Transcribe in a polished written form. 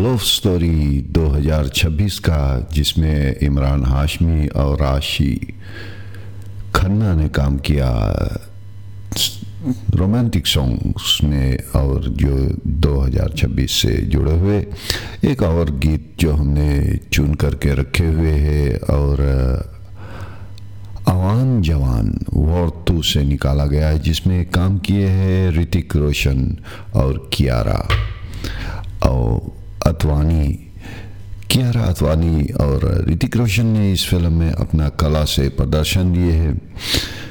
Love story 2026 का, जिसमें इमरान हाशमी और राशि खन्ना ने काम किया रोमांटिक सॉन्ग्स में, और जो 2026 से जुड़े हुए एक और गीत जो हमने चुन करके रखे हुए हैं, और अवान जवान वॉर 2 से निकाला गया है, जिसमें काम किए हैं ऋतिक रोशन और कियारा अतवानी और ऋतिक रोशन ने इस फिल्म में अपना कला से प्रदर्शन दिए हैं।